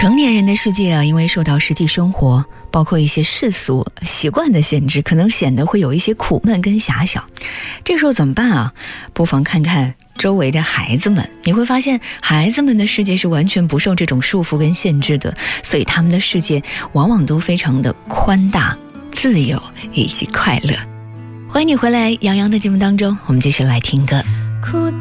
成年人的世界啊，因为受到实际生活，包括一些世俗习惯的限制，可能显得会有一些苦闷跟狭小。这时候怎么办啊？不妨看看周围的孩子们，你会发现孩子们的世界是完全不受这种束缚跟限制的，所以他们的世界往往都非常的宽大、自由以及快乐。欢迎你回来杨洋的节目当中，我们继续来听歌。 哭